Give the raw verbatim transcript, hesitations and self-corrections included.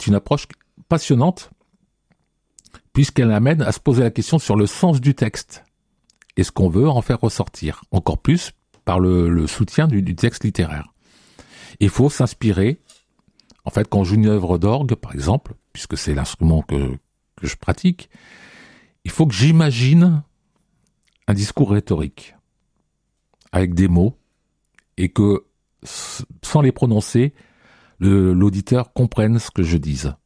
est une approche passionnante, puisqu'elle amène à se poser la question sur le sens du texte et ce qu'on veut en faire ressortir, encore plus par le, le soutien du, du texte littéraire. Il faut s'inspirer, en fait, quand on joue une œuvre d'orgue, par exemple, puisque c'est l'instrument que, que je pratique, il faut que j'imagine un discours rhétorique, avec des mots, et que, sans les prononcer, le, l'auditeur comprenne ce que je dise.